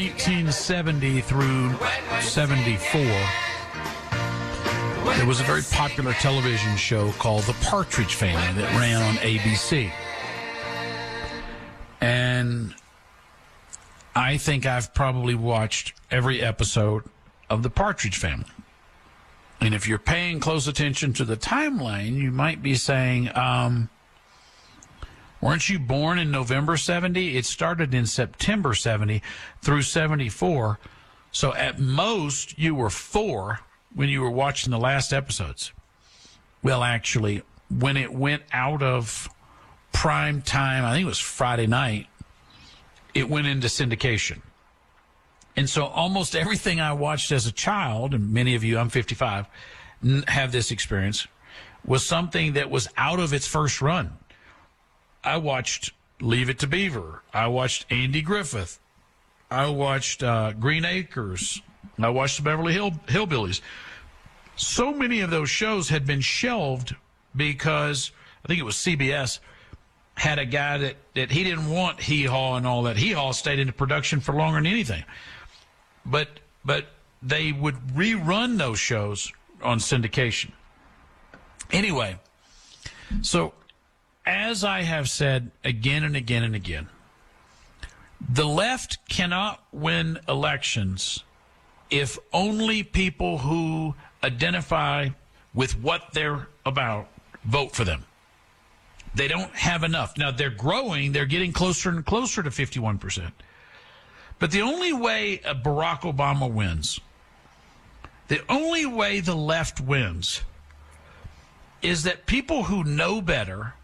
1970 through 74, there was a very popular television show called The Partridge Family that ran on ABC. And I think I've probably watched every episode of The Partridge Family. And if you're paying close attention to the timeline, you might be saying, weren't you born in November 70? It started in September 70 through 74. So at most, you were 4 when you were watching the last episodes. Well, actually, when it went out of prime time, I think it was Friday night, it went into syndication. And so almost everything I watched as a child, and many of you, I'm 55, have this experience, was something that was out of its first run. I watched Leave It to Beaver. I watched Andy Griffith. I watched Green Acres. I watched the Beverly Hillbillies. So many of those shows had been shelved because I think it was CBS had a guy that he didn't want Hee Haw and all that. Hee Haw stayed into production for longer than anything. But they would rerun those shows on syndication. Anyway, so as I have said again and again and again, the left cannot win elections if only people who identify with what they're about vote for them. They don't have enough. Now, they're growing. They're getting closer and closer to 51%. But the only way Barack Obama wins, the only way the left wins, is that people who know better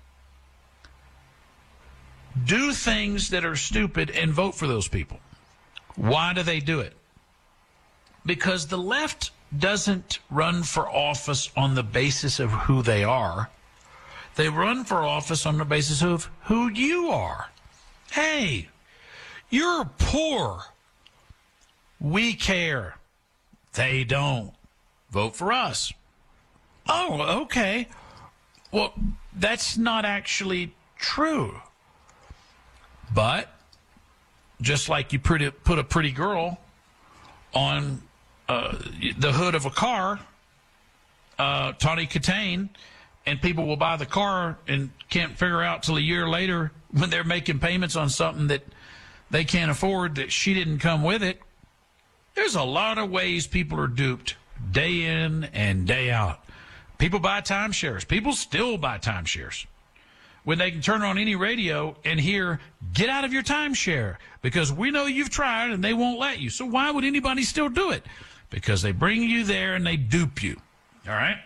do things that are stupid and vote for those people. Why do they do it? Because the left doesn't run for office on the basis of who they are. They run for office on the basis of who you are. Hey, you're poor. We care. They don't. Vote for us. Oh, okay. Well, that's not actually true. But just like you put a pretty girl on the hood of a car, Tawny Katane, and people will buy the car and can't figure out till a year later when they're making payments on something that they can't afford that she didn't come with it. There's a lot of ways people are duped day in and day out. People buy timeshares. People still buy timeshares when they can turn on any radio and hear, get out of your timeshare, because we know you've tried and they won't let you. So why would anybody still do it? Because they bring you there and they dupe you. All right?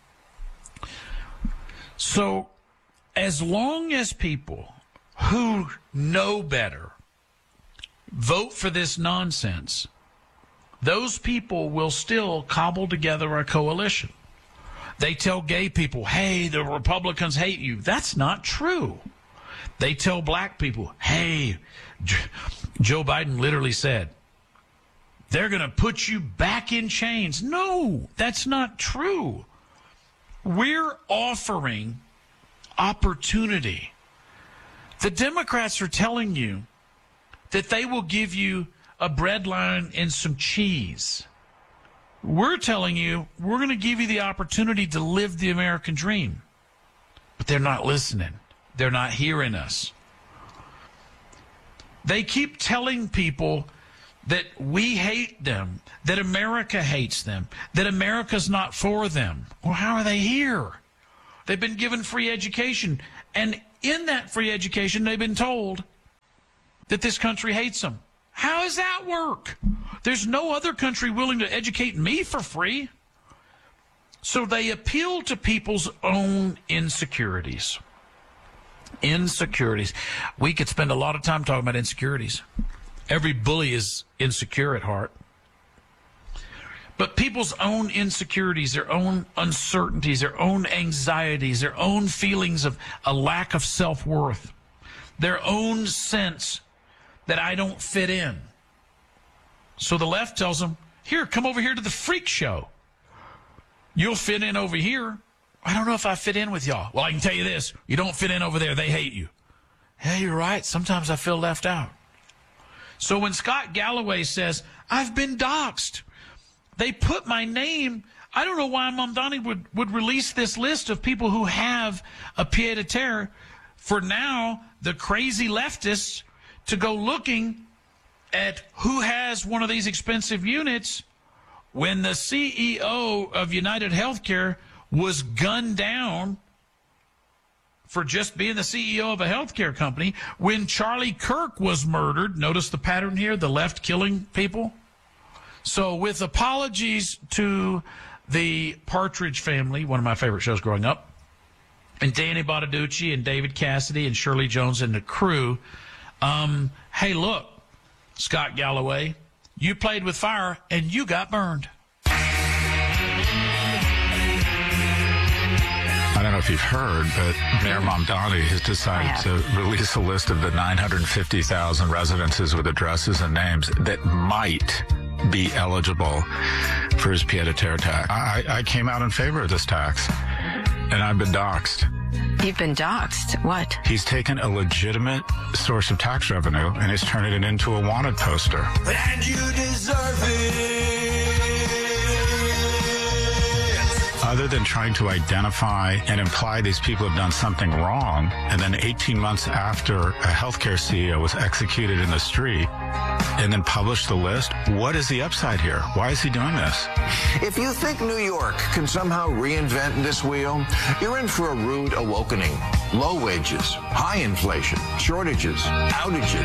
So as long as people who know better vote for this nonsense, those people will still cobble together a coalition. They tell gay people, hey, the Republicans hate you. That's not true. They tell black people, hey, Joe Biden literally said, they're going to put you back in chains. No, that's not true. We're offering opportunity. The Democrats are telling you that they will give you a bread line and some cheese. We're telling you we're going to give you the opportunity to live the American dream. But they're not listening. They're not hearing us. They keep telling people that we hate them, that America hates them, that America's not for them. Well, how are they here? They've been given free education. And in that free education, they've been told that this country hates them. How does that work? There's no other country willing to educate me for free. So they appeal to people's own insecurities. Insecurities. We could spend a lot of time talking about insecurities. Every bully is insecure at heart. But people's own insecurities, their own uncertainties, their own anxieties, their own feelings of a lack of self-worth, their own sense that I don't fit in. So the left tells them, here, come over here to the freak show. You'll fit in over here. I don't know if I fit in with y'all. Well, I can tell you this. You don't fit in over there. They hate you. Yeah, you're right. Sometimes I feel left out. So when Scott Galloway says, I've been doxxed, they put my name. I don't know why Mamdani would release this list of people who have a pied-à-terre for now the crazy leftists to go looking at who has one of these expensive units when the CEO of United Healthcare was gunned down for just being the CEO of a healthcare company, when Charlie Kirk was murdered. Notice the pattern here, the left killing people. So with apologies to the Partridge Family, one of my favorite shows growing up, and Danny Bottaducci and David Cassidy and Shirley Jones and the crew, hey, look, Scott Galloway, you played with fire and you got burned. I don't know if you've heard, but Mayor Mamdani has decided to release a list of the 950,000 residences with addresses and names that might be eligible for his pied-à-terre tax. I came out in favor of this tax, and I've been doxxed. You've been doxxed? What? He's taken a legitimate source of tax revenue, and he's turning it into a wanted poster. And you deserve it. Other than trying to identify and imply these people have done something wrong, and then 18 months after a healthcare CEO was executed in the street, and then publish the list, what is the upside here? Why is he doing this? If you think New York can somehow reinvent this wheel, you're in for a rude awakening. Low wages, high inflation, shortages, outages.